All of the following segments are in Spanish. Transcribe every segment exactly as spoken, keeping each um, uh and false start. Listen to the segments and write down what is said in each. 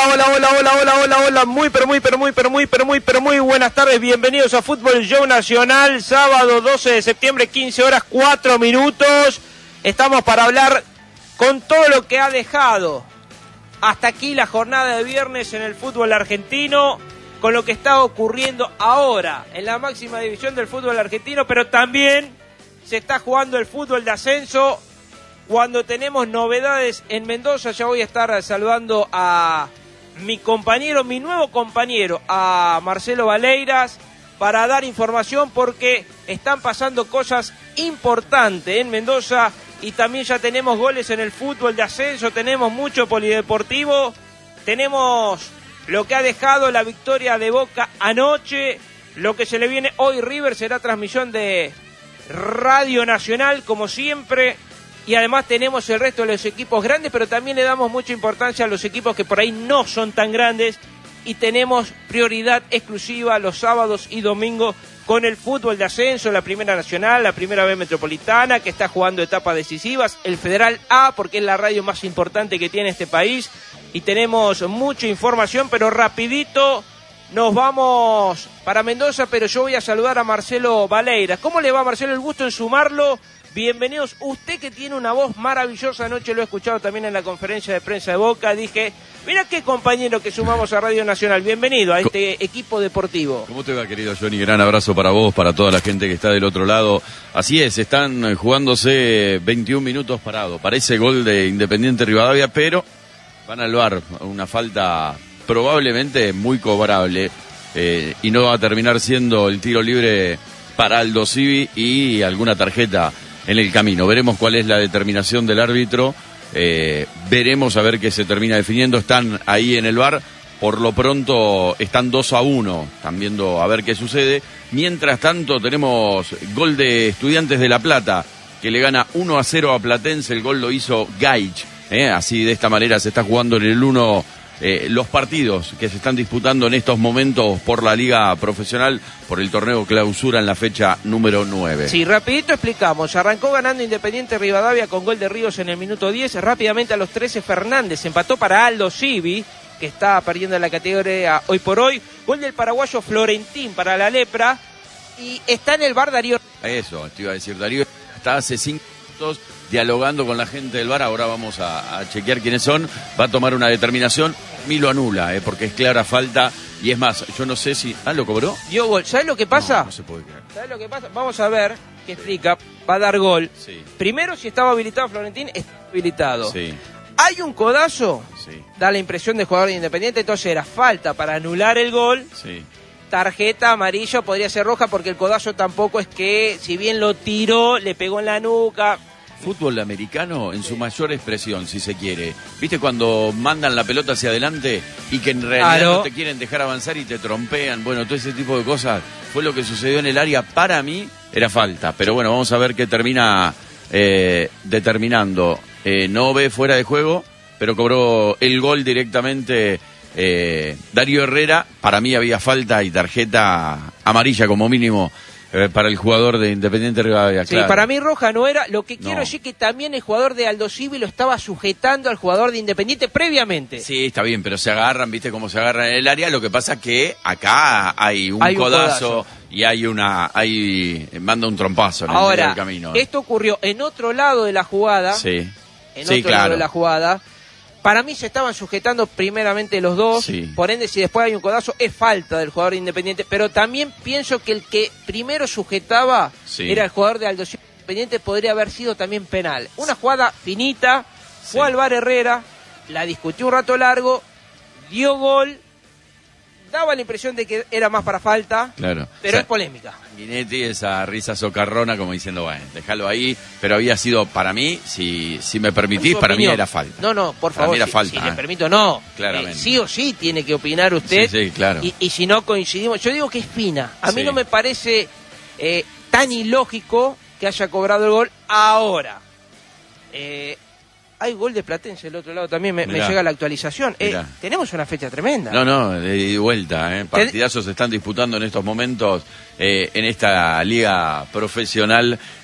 Hola, hola, hola, hola, hola, hola, hola, muy, pero muy, pero muy, pero muy, pero muy, pero muy buenas tardes, bienvenidos a Fútbol Show Nacional, sábado doce de septiembre, quince horas, cuatro minutos, estamos para hablar con todo lo que ha dejado hasta aquí la jornada de viernes en el fútbol argentino, con lo que está ocurriendo ahora en la máxima división del fútbol argentino, pero también se está jugando el fútbol de ascenso. Cuando tenemos novedades en Mendoza, ya voy a estar saludando a mi compañero, mi nuevo compañero, a Marcelo Valeiras, para dar información porque están pasando cosas importantes en Mendoza y también ya tenemos goles en el fútbol de ascenso, tenemos mucho polideportivo, tenemos lo que ha dejado la victoria de Boca anoche, lo que se le viene hoy River será transmisión de Radio Nacional como siempre. Y además tenemos el resto de los equipos grandes, pero también le damos mucha importancia a los equipos que por ahí no son tan grandes. Y tenemos prioridad exclusiva los sábados y domingos con el fútbol de ascenso, la Primera Nacional, la Primera B Metropolitana, que está jugando etapas decisivas, el Federal A, porque es la radio más importante que tiene este país. Y tenemos mucha información, pero rapidito nos vamos para Mendoza, pero yo voy a saludar a Marcelo Valeiras. ¿Cómo le va, Marcelo? El gusto en sumarlo. Bienvenidos, usted que tiene una voz maravillosa, anoche lo he escuchado también en la conferencia de prensa de Boca, dije, mira qué compañero que sumamos a Radio Nacional, bienvenido a este equipo deportivo. ¿Cómo te va, querido Johnny? Gran abrazo para vos, para toda la gente que está del otro lado. Así es, están jugándose veintiún minutos parados, parece gol de Independiente Rivadavia, pero van al V A R, una falta probablemente muy cobrable, eh, y no va a terminar siendo el tiro libre para Aldo Civi y alguna tarjeta en el camino. Veremos cuál es la determinación del árbitro, eh, veremos a ver qué se termina definiendo. Están ahí en el V A R, por lo pronto están dos a uno, están viendo a ver qué sucede. Mientras tanto tenemos gol de Estudiantes de La Plata, que le gana uno a cero a Platense, el gol lo hizo Gaich, eh, así de esta manera se está jugando en el uno Eh, los partidos que se están disputando en estos momentos por la Liga Profesional, por el torneo Clausura en la fecha número nueve. Sí, rapidito explicamos, arrancó ganando Independiente Rivadavia con gol de Ríos en el minuto diez, rápidamente a los trece Fernández empató para Aldo Civi, que está perdiendo la categoría hoy por hoy, gol del paraguayo Florentín para la Lepra, y está en el V A R Darío. Eso, te iba a decir, Darío está hace cinco minutos dialogando con la gente del V A R, ahora vamos a, a chequear quiénes son, va a tomar una determinación, y lo anula, eh, porque es clara falta, y es más, yo no sé si... ¿Ah, lo cobró? Dio gol, ¿sabes lo que pasa? No, no se puede creer. ¿Sabes lo que pasa? Vamos a ver qué explica, va a dar gol. Sí. Primero, si estaba habilitado Florentín, está habilitado. Sí. Hay un codazo, Sí. da la impresión de jugador de Independiente, entonces era falta para anular el gol. Sí. Tarjeta amarilla, podría ser roja, porque el codazo tampoco es que, si bien lo tiró, le pegó en la nuca. Fútbol americano en su mayor expresión, si se quiere. ¿Viste cuando mandan la pelota hacia adelante y que en realidad Claro. no te quieren dejar avanzar y te trompean? Bueno, todo ese tipo de cosas fue lo que sucedió en el área. Para mí era falta, pero bueno, vamos a ver qué termina eh, determinando. Eh, no ve fuera de juego, pero cobró el gol directamente eh, Darío Herrera. Para mí había falta y tarjeta amarilla como mínimo para el jugador de Independiente Rivadavia. Sí, claro. para mí roja no era. Lo que quiero No. decir que también el jugador de Aldo Civi lo estaba sujetando al jugador de Independiente previamente. Sí, está bien, pero se agarran, ¿viste cómo se agarran en el área? Lo que pasa que acá hay un, Hay un codazo, codazo. y hay una, hay, manda un trompazo en el medio Ahora, del camino. esto ocurrió en otro lado de la jugada. Sí, En sí, otro claro. lado de la jugada. Para mí se estaban sujetando primeramente los dos, Sí. por ende si después hay un codazo es falta del jugador de Independiente, pero también pienso que el que primero sujetaba Sí. era el jugador de Aldo Civi. Independiente, podría haber sido también penal. Una jugada finita, fue Sí. al V A R Herrera, la discutió un rato largo, dio gol, daba la impresión de que era más para falta, Claro. pero O sea, es polémica. Guinetti, esa risa socarrona como diciendo, bueno, déjalo ahí, pero había sido, para mí, si, si me permitís, Su para mí opinión. era falta. No, no, por Para favor, mí era si, falta, si eh. le permito, no. Claramente. Eh, sí o sí tiene que opinar usted. Sí, sí, claro. Y, y si no coincidimos, yo digo que es fina. A mí Sí. no me parece eh, tan ilógico que haya cobrado el gol ahora. Eh, hay gol de Platense del otro lado también, me, me Mirá. llega la actualización. Eh, Mirá. tenemos una fecha tremenda. No, no, de ida y vuelta, ¿eh? Partidazos se están disputando en estos momentos eh, en esta liga profesional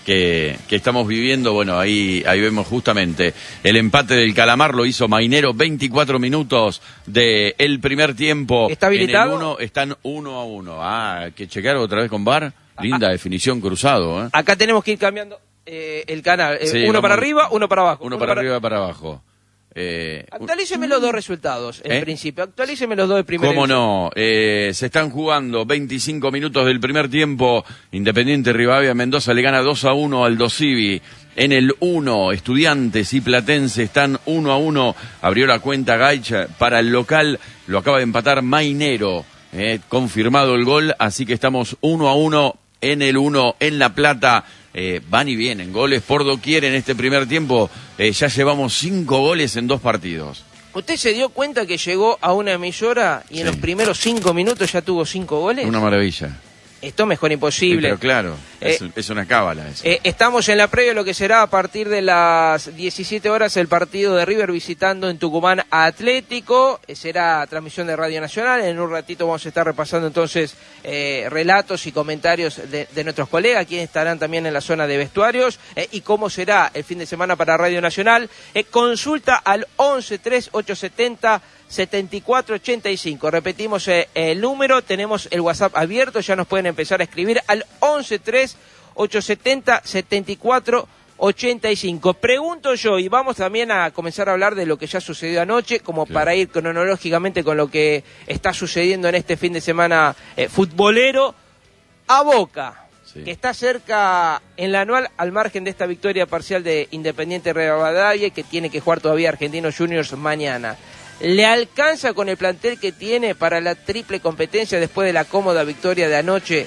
que, que estamos viviendo. Bueno, ahí, ahí vemos justamente el empate del Calamar, lo hizo Mainero, veinticuatro minutos del primer tiempo. ¿Está habilitado? En el uno, están uno a uno. Ah, que chequear otra vez con V A R. Linda ah, definición, cruzado. ¿eh? Acá tenemos que ir cambiando eh, el canal. Eh, sí, uno vamos, para arriba, uno para abajo. Uno, uno para, para arriba y para abajo. Eh, Actualíceme los dos resultados, en ¿eh? principio. Actualíceme los dos de primera. ¿Cómo no? Eh, se están jugando veinticinco minutos del primer tiempo. Independiente Rivadavia Mendoza le gana dos a uno al Dosivi. En el uno, Estudiantes y Platense están uno a uno. Abrió la cuenta Gaich para el local. Lo acaba de empatar Mainero. Eh, confirmado el gol, así que estamos uno a uno en el uno en La Plata. Eh, van y vienen, goles por doquier en este primer tiempo. Eh, ya llevamos cinco goles en dos partidos. ¿Usted se dio cuenta que llegó a una emisora y en sí. los primeros cinco minutos ya tuvo cinco goles? Una maravilla. Esto mejor imposible. Sí, pero claro, eh, es, es una cábala eso. Eh, estamos en la previa de lo que será a partir de las diecisiete horas el partido de River visitando en Tucumán a Atlético. Eh, será transmisión de Radio Nacional. En un ratito vamos a estar repasando entonces eh, relatos y comentarios de, de nuestros colegas, quienes estarán también en la zona de vestuarios, eh, y cómo será el fin de semana para Radio Nacional. Eh, consulta al once tres ocho setenta setenta y cuatro ochenta y cinco. Repetimos eh, el número, tenemos el WhatsApp abierto, ya nos pueden empezar a escribir al once tres ocho setenta setenta y cuatro ochenta y cinco. Pregunto yo, y vamos también a comenzar a hablar de lo que ya sucedió anoche, como claro, para ir cronológicamente con lo que está sucediendo en este fin de semana eh, futbolero. A Boca, sí, que está cerca en la anual, al margen de esta victoria parcial de Independiente Rivadavia, que tiene que jugar todavía Argentinos Juniors mañana. ¿Le alcanza con el plantel que tiene para la triple competencia después de la cómoda victoria de anoche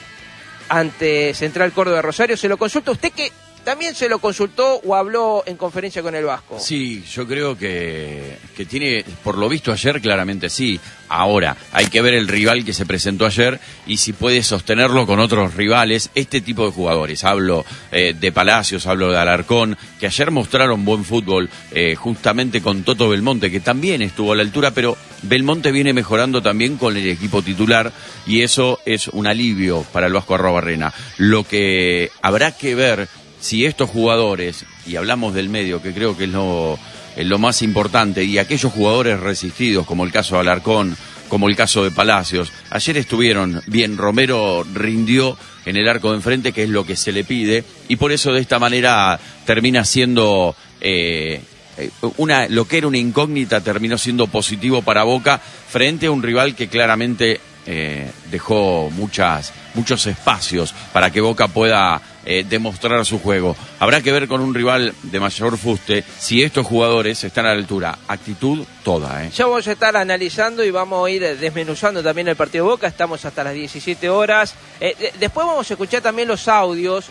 ante Central Córdoba de Rosario? Se lo consulta usted, que también se lo consultó o habló en conferencia con el Vasco. Sí, yo creo que, que tiene, por lo visto ayer, claramente sí. Ahora, hay que ver el rival que se presentó ayer y si puede sostenerlo con otros rivales, este tipo de jugadores. Hablo eh, de Palacios, hablo de Alarcón, que ayer mostraron buen fútbol, eh, justamente con Toto Belmonte, que también estuvo a la altura, pero Belmonte viene mejorando también con el equipo titular y eso es un alivio para el Vasco Arrobarrena. Lo que habrá que ver si estos jugadores, y hablamos del medio, que creo que es lo, es lo más importante, y aquellos jugadores resistidos, como el caso de Alarcón, como el caso de Palacios, ayer estuvieron bien. Romero rindió en el arco de enfrente, que es lo que se le pide, y por eso de esta manera termina siendo eh, una, lo que era una incógnita, terminó siendo positivo para Boca, frente a un rival que claramente eh, dejó muchas, muchos espacios para que Boca pueda Eh, demostrar su juego. Habrá que ver con un rival de mayor fuste si estos jugadores están a la altura. Actitud toda, ¿eh? Ya vamos a estar analizando y vamos a ir desmenuzando también el partido de Boca. Estamos hasta las diecisiete horas. Eh, de, después vamos a escuchar también los audios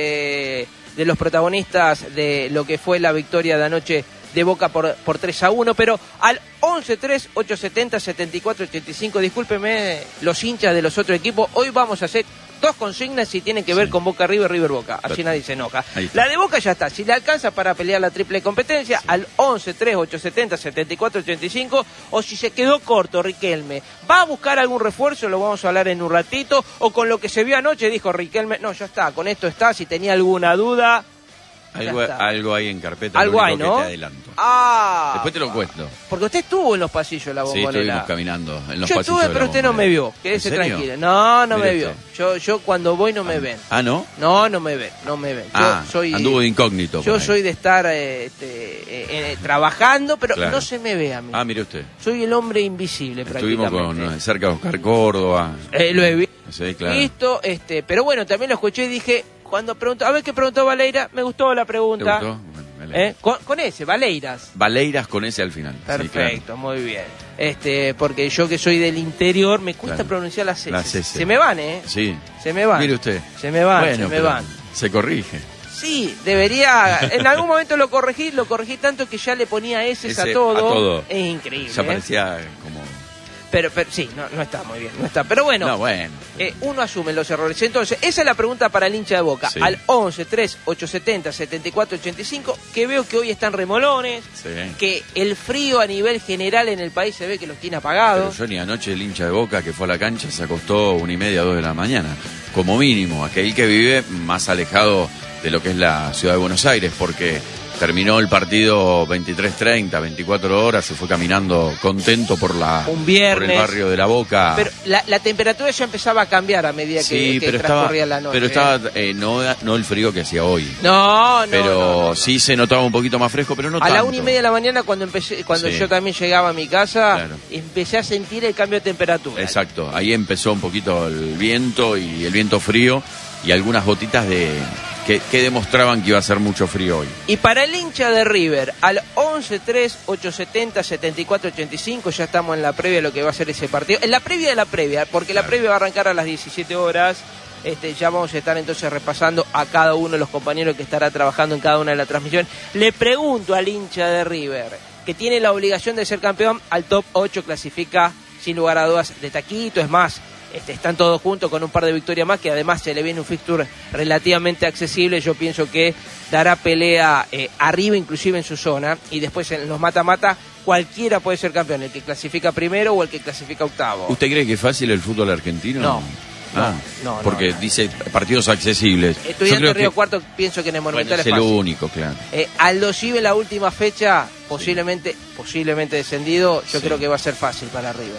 de, de los protagonistas de lo que fue la victoria de anoche de Boca por, por tres a uno, pero al once tres ocho setenta setenta y cuatro ochenta y cinco, discúlpeme los hinchas de los otros equipos, hoy vamos a hacer dos consignas si tienen que ver sí. con Boca River, River Boca, así nadie se enoja. La de Boca ya está, si le alcanza para pelear la triple competencia, sí. al once tres ocho setenta setenta y cuatro ochenta y cinco, o si se quedó corto Riquelme, ¿va a buscar algún refuerzo? Lo vamos a hablar en un ratito, o con lo que se vio anoche dijo Riquelme, no, ya está, con esto está, si tenía alguna duda. Algo, algo hay en carpeta, algo hay, ¿no? Que te adelanto. Ah, después te lo cuento. Porque usted estuvo en los pasillos de la Bombonera. Sí, estuvimos caminando en los yo pasillos estuve, pero usted no me vio. Quédese tranquilo. No, no Mire me vio. Yo, yo cuando voy no me ah, ven. Ah, ¿no? No, no me ven, no me ven. Yo ah, soy, anduvo de incógnito. Yo soy de estar eh, este, eh, eh, trabajando, pero claro. no se me ve a mí. Ah, mire usted. Soy el hombre invisible. Estuvimos con, cerca de Oscar Córdoba. Eh, lo he visto. Sí, claro. Visto, este, pero bueno, también lo escuché y dije, cuando preguntó, a ver qué preguntó Valeira, me gustó la pregunta. ¿Te gustó? Bueno, ¿Eh? con, con ese, Valeiras. Valeiras con ese al final. Perfecto, sí, claro. Muy bien. Este, porque yo que soy del interior me cuesta claro. pronunciar las S. Se me van, ¿eh? Sí. Se me van. Mire usted. Se me van, bueno, se me van. Se corrige. Sí, debería. En algún momento lo corregí, lo corregí tanto que ya le ponía S a todo. A todo. Es increíble. Ya parecía ¿eh? como. Pero, pero sí, no, no está muy bien, no está. Pero bueno, no, bueno. Eh, uno asume los errores. Entonces, esa es la pregunta para el hincha de Boca. Sí. Al once tres ocho setenta setenta y cuatro ochenta y cinco, que veo que hoy están remolones, sí. que el frío a nivel general en el país se ve que los tiene apagados. Pero yo ni anoche el hincha de Boca que fue a la cancha se acostó una y media, dos de la mañana. Como mínimo, aquel que vive más alejado de lo que es la ciudad de Buenos Aires, porque terminó el partido veintitrés treinta, veinticuatro horas, se fue caminando contento por la un viernes, por el barrio de La Boca. Pero la, la temperatura ya empezaba a cambiar a medida que, sí, que pero transcurría estaba, la noche. Pero estaba eh, no, no el frío que hacía hoy. No, no. Pero no, no, no. sí se notaba un poquito más fresco, pero no a tanto. A la una y media de la mañana, cuando empecé, cuando sí. yo también llegaba a mi casa, claro. empecé a sentir el cambio de temperatura. Exacto, ahí empezó un poquito el viento y el viento frío y algunas gotitas de que, que demostraban que iba a ser mucho frío hoy. Y para el hincha de River, al once tres ocho setenta setenta y cuatro ochenta y cinco, ya estamos en la previa de lo que va a ser ese partido. En la previa de la previa, porque claro. la previa va a arrancar a las diecisiete horas. Este, ya vamos a estar entonces repasando a cada uno de los compañeros que estará trabajando en cada una de las transmisiones. Le pregunto al hincha de River, que tiene la obligación de ser campeón, al top ocho clasifica sin lugar a dudas de taquito, es más, este, están todos juntos con un par de victorias más, que además se le viene un fixture relativamente accesible. Yo pienso que dará pelea eh, arriba, inclusive en su zona, y después en los mata-mata cualquiera puede ser campeón, el que clasifica primero o el que clasifica octavo. ¿Usted cree que es fácil el fútbol argentino? No. Ah, no, no, porque no, no. dice partidos accesibles. Estudiante Río que... Cuarto, pienso que en el Monumental bueno, es el fácil. único, claro. Eh, Aldo Civi en la última fecha, posiblemente, sí. posiblemente descendido, yo sí. creo que va a ser fácil para River.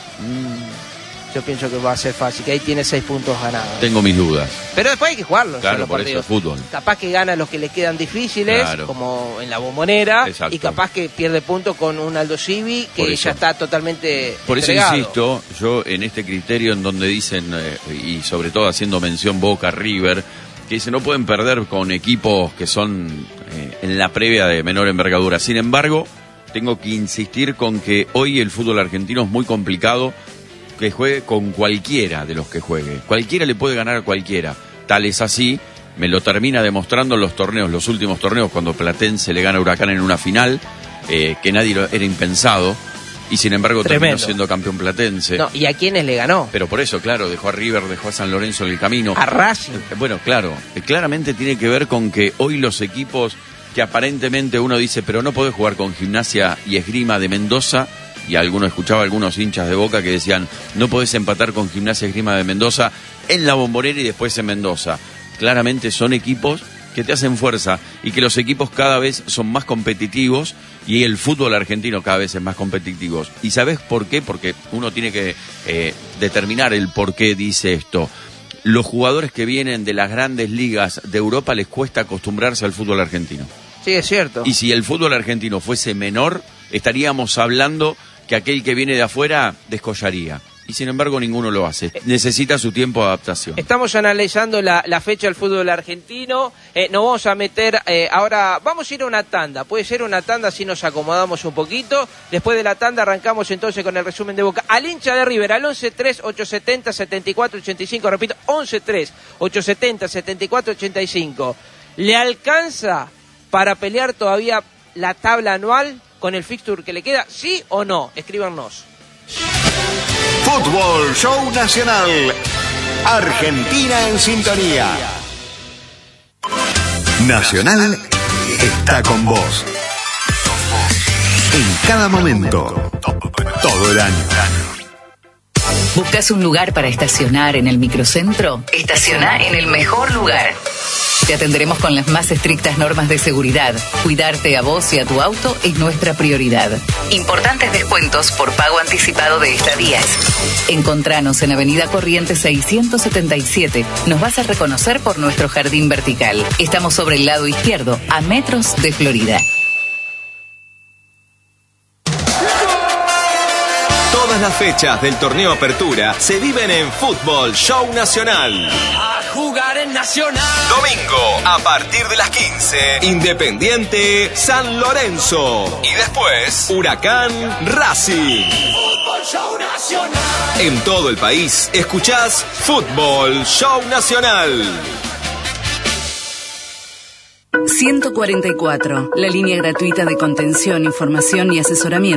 Mm. Yo pienso que va a ser fácil, que ahí tiene seis puntos ganados. Tengo mis dudas. Pero después hay que jugarlos. Claro, los por partidos. eso es fútbol. Capaz que gana los que le quedan difíciles, claro. como en la Bombonera, exacto. y capaz que pierde puntos con un Aldo Civi que ya está totalmente Por entregado. eso insisto, yo en este criterio en donde dicen, eh, y sobre todo haciendo mención Boca, River, que dicen no pueden perder con equipos que son eh, en la previa de menor envergadura. Sin embargo, tengo que insistir con que hoy el fútbol argentino es muy complicado que juegue con cualquiera de los que juegue. Cualquiera le puede ganar a cualquiera. Tal es así, me lo termina demostrando en los torneos, los últimos torneos, cuando Platense le gana a Huracán en una final, eh, que nadie lo, era impensado, y sin embargo Tremendo. terminó siendo campeón Platense. No, ¿y a quiénes le ganó? Pero por eso, claro, dejó a River, dejó a San Lorenzo en el camino. A Racing. Eh, bueno, claro, eh, claramente tiene que ver con que hoy los equipos que aparentemente uno dice, pero no podés jugar con Gimnasia y Esgrima de Mendoza, y alguno escuchaba a algunos hinchas de Boca que decían, no podés empatar con Gimnasia Esgrima de Mendoza en la Bombonera y después en Mendoza. Claramente son equipos que te hacen fuerza y que los equipos cada vez son más competitivos y el fútbol argentino cada vez es más competitivo. ¿Y sabés por qué? Porque uno tiene que eh, determinar el por qué dice esto. Los jugadores que vienen de las grandes ligas de Europa les cuesta acostumbrarse al fútbol argentino. Sí, es cierto. Y si el fútbol argentino fuese menor, estaríamos hablando que aquel que viene de afuera descollaría. Y sin embargo ninguno lo hace. Necesita su tiempo de adaptación. Estamos analizando la, la fecha del fútbol argentino. Eh, nos vamos a meter, eh, ahora vamos a ir a una tanda. Puede ser una tanda si nos acomodamos un poquito. Después de la tanda arrancamos entonces con el resumen de Boca. Al hincha de River, al once tres ocho setenta setenta y cuatro ochenta y cinco. Repito, once tres ocho setenta setenta y cuatro ochenta y cinco. ¿Le alcanza para pelear todavía la tabla anual con el fixture que le queda? ¿Sí o no? Escríbanos. Fútbol Show Nacional. Argentina en sintonía. Nacional está con vos. En cada momento. Todo el año. ¿Buscas un lugar para estacionar en el microcentro? Estaciona en el mejor lugar. Te atenderemos con las más estrictas normas de seguridad. Cuidarte a vos y a tu auto es nuestra prioridad. Importantes descuentos por pago anticipado de estadías. Encontranos en Avenida Corrientes seiscientos setenta y siete. Nos vas a reconocer por nuestro jardín vertical. Estamos sobre el lado izquierdo, a metros de Florida. Todas las fechas del torneo Apertura se viven en Fútbol Show Nacional. A jugar en Nacional. Domingo, a partir de las quince, Independiente San Lorenzo. Y después, Huracán Racing. Fútbol Show Nacional. En todo el país, escuchás Fútbol Show Nacional. ciento cuarenta y cuatro, la línea gratuita de contención, información y asesoramiento.